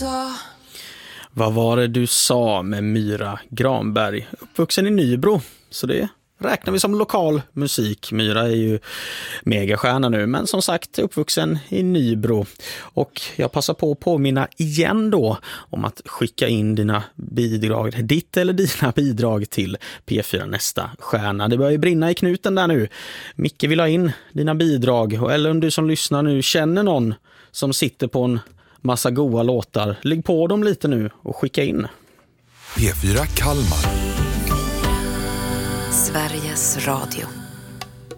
sa. Vad var det du sa med Myra Granberg? Uppvuxen i Nybro, så det räknar vi som lokal musik. Myra är ju megastjärna nu, men som sagt uppvuxen i Nybro. Och jag passar på att påminna igen då om att skicka in ditt eller dina bidrag till P4 Nästa Stjärna. Det börjar ju brinna i knuten där nu. Micke vill ha in dina bidrag, eller om du som lyssnar nu känner någon som sitter på en massa goa låtar, lägg på dem lite nu och skicka in. P4 Kalmar. Sveriges Radio.